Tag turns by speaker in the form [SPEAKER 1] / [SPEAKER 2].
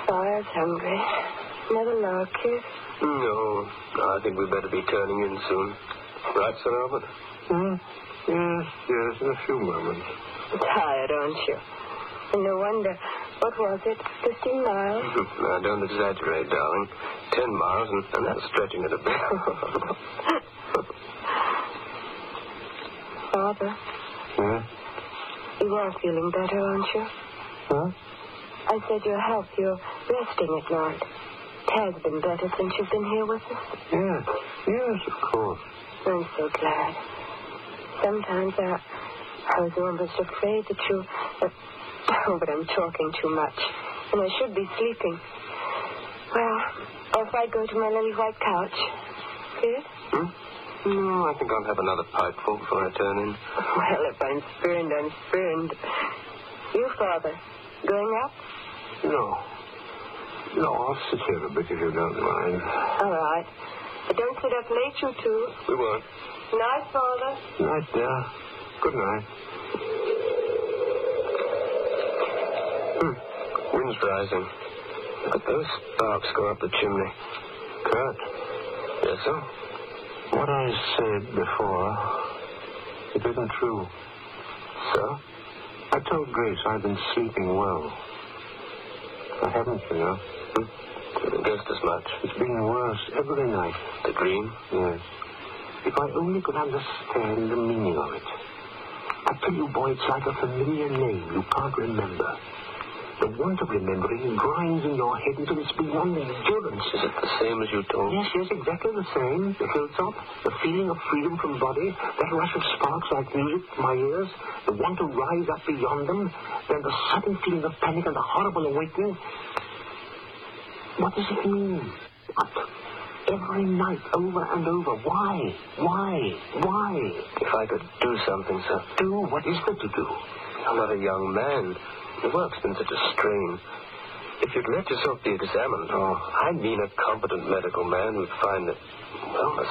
[SPEAKER 1] Fire's hungry. Another log kiss?
[SPEAKER 2] No, I think we'd better be turning in soon. Right, Sir Albert?
[SPEAKER 3] Yes, in a few moments.
[SPEAKER 1] Tired, aren't you? And no wonder. What was it? 15 miles?
[SPEAKER 2] Now, don't exaggerate, darling. 10 miles, and that's stretching it a bit.
[SPEAKER 1] Father?
[SPEAKER 3] Yeah?
[SPEAKER 1] You are feeling better, aren't you?
[SPEAKER 3] Huh?
[SPEAKER 1] I said your health. You're resting at night. Tad's been better since you've been here with us.
[SPEAKER 3] Yes, of course.
[SPEAKER 1] I'm so glad. Sometimes I was almost afraid that you... but I'm talking too much, and I should be sleeping. Well, if I go to my little white couch. Good?
[SPEAKER 2] No, I think I'll have another pipeful before I turn in.
[SPEAKER 1] Well, if I'm spurned, I'm spurned. You, Father, going up?
[SPEAKER 3] No, I'll sit here a bit if you don't mind.
[SPEAKER 1] All right. But don't sit up late, you two.
[SPEAKER 2] We won't.
[SPEAKER 1] Night, Father.
[SPEAKER 3] Night, dear. Good night.
[SPEAKER 2] Wind's rising. But those sparks go up the chimney.
[SPEAKER 3] Kurt.
[SPEAKER 2] Yes, sir?
[SPEAKER 3] What I said before, it isn't true.
[SPEAKER 2] So?
[SPEAKER 3] I told Grace I've been sleeping well. I haven't, you know.
[SPEAKER 2] Guessed as much.
[SPEAKER 3] It's been worse every night.
[SPEAKER 2] The dream?
[SPEAKER 3] Yes. If I only could understand the meaning of it. I tell you, boy, it's like a familiar name you can't remember. The want of remembering grinds in your head until it's beyond endurance.
[SPEAKER 2] Is it the same as you told?
[SPEAKER 3] Yes, exactly the same. The hilltop, the feeling of freedom from body, that rush of sparks like music to my ears, the want to rise up beyond them, then the sudden feeling of panic and the horrible awakening. What does it mean? What? Every night, over and over. Why?
[SPEAKER 2] If I could do something, sir.
[SPEAKER 3] Do? What is there to do?
[SPEAKER 2] I'm not a young man. The work's been such a strain. If you'd let yourself be examined, I mean a competent medical man who'd find that, well, a